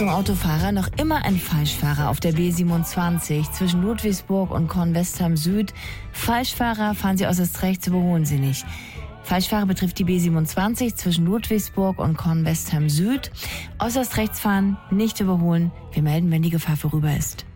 Achtung Autofahrer, noch immer ein Falschfahrer auf der B27 zwischen Ludwigsburg und Kornwestheim Süd. Falschfahrer, fahren Sie äußerst rechts, überholen Sie nicht. Falschfahrer betrifft die B27 zwischen Ludwigsburg und Kornwestheim Süd. Äußerst rechts fahren, nicht überholen. Wir melden, wenn die Gefahr vorüber ist.